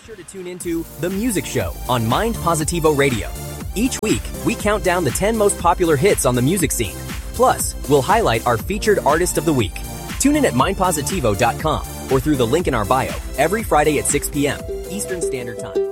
sure to tune into The Music Show on Mind Positivo Radio. Each week, we count down the 10 most popular hits on the music scene. Plus, we'll highlight our featured artist of the week. Tune in at mindpositivo.com or through the link in our bio every Friday at 6 p.m. Eastern Standard Time.